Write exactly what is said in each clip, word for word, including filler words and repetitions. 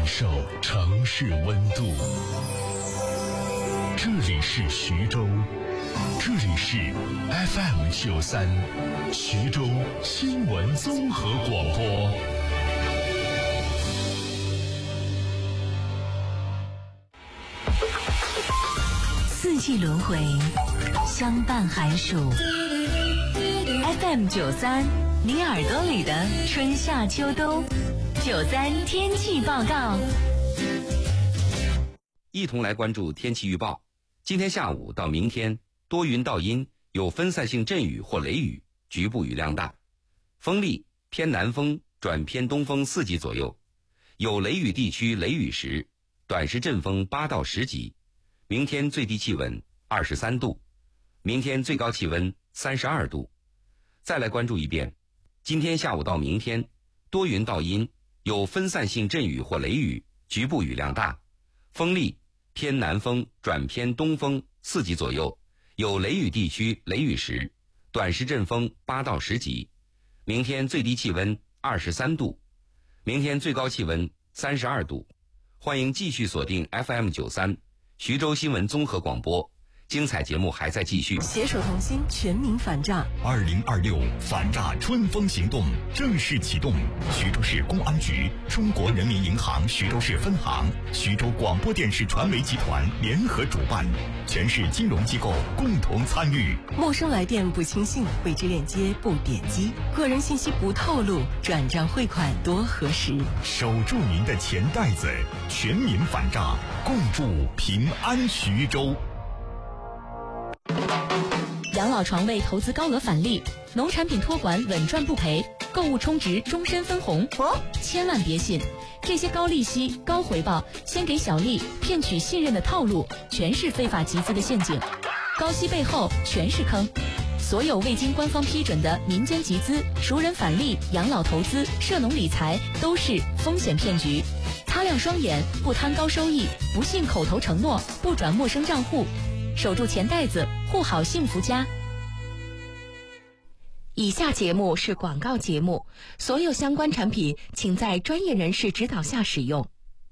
受城市温度。这里是徐州，这里是 F M 九三，徐州新闻综合广播。 四季轮回，相伴寒暑。F M 九三，你耳朵里的春夏秋冬。九三天气报告， 一同来关注天气预报。今天下午到明天，多云到阴，有分散性阵雨或雷雨，局部雨量大，风力偏南风转偏东风四级左右，有雷雨地区雷雨时，短时阵风八到十级。明天最低气温二十三度，明天最高气温三十二度。再来关注一遍，今天下午到明天，多云到阴，有分散性阵雨或雷雨，局部雨量大，风力偏南风转偏东风四级左右，有雷雨地区雷雨时，短时阵风八到十级。明天最低气温二十三度，明天最高气温三十二度。欢迎继续锁定 F M 九三徐州新闻综合广播，精彩节目还在继续。 携手同心，全民反诈。 二零二六反诈春风行动正式启动，徐州市公安局、中国人民银行徐州市分行、徐州广播电视传媒集团联合主办，全市金融机构共同参与。 陌生来电不轻信，未知链接不点击，个人信息不透露，转账汇款多核实。 守住您的钱袋子，全民反诈，共筑平安徐州。 养老床位投资高额返利，农产品托管稳赚不赔，购物充值终身分红。哦，千万别信，这些高利息、高回报、先给小利、骗取信任的套路，全是非法集资的陷阱。高息背后全是坑。所有未经官方批准的民间集资、熟人返利、养老投资、涉农理财都是风险骗局。擦亮双眼，不贪高收益，不信口头承诺，不转陌生账户。守住钱袋子，护好幸福家。以下节目是广告节目，所有相关产品请在专业人士指导下使用。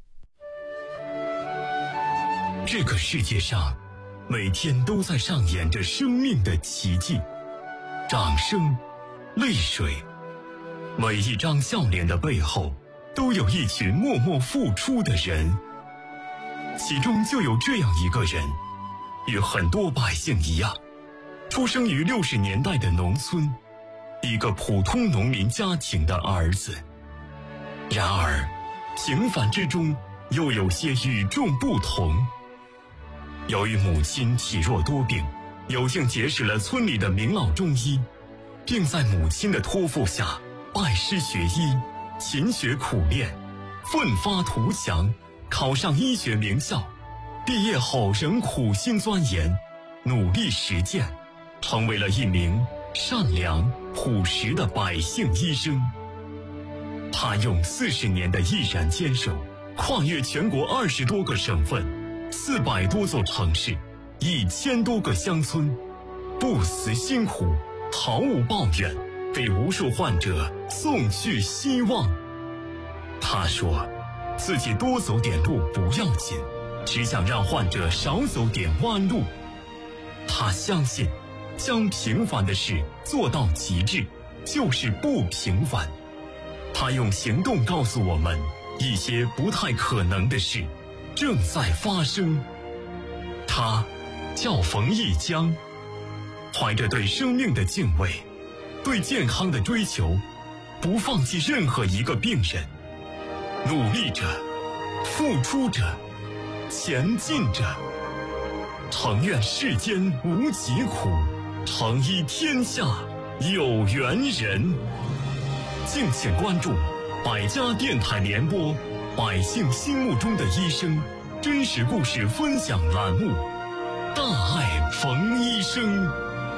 这个世界上每天都在上演着生命的奇迹，掌声、泪水，每一张笑脸的背后都有一群默默付出的人，其中就有这样一个人，与很多百姓一样，出生于六十年代的农村，一个普通农民家庭的儿子。然而，平凡之中又有些与众不同。由于母亲体弱多病，有幸结识了村里的名老中医，并在母亲的托付下拜师学医，勤学苦练，奋发图强，考上医学名校。毕业后仍苦心钻研，努力实践，成为了一名善良朴实的百姓医生。他用四十年的毅然坚守，跨越全国二十多个省份、四百多座城市、一千多个乡村，不辞辛苦，毫无抱怨，给无数患者送去希望。他说，自己多走点路不要紧，只想让患者少走点弯路。他相信，将平凡的事做到极致，就是不平凡。他用行动告诉我们，一些不太可能的事正在发生。他叫冯一江，怀着对生命的敬畏，对健康的追求，不放弃任何一个病人，努力着，付出着，前进着，诚愿世间无疾苦，诚医天下有缘人。敬请关注百家电台联播百姓心目中的医生真实故事分享栏目，大爱冯医生。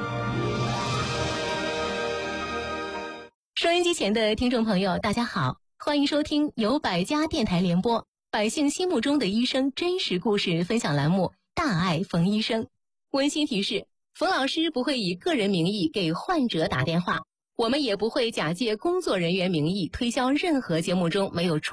收音机前的听众朋友大家好，欢迎收听由百家电台联播百姓心目中的医生真实故事分享栏目，大爱冯医生。温馨提示，冯老师不会以个人名义给患者打电话，我们也不会假借工作人员名义推销任何节目中没有出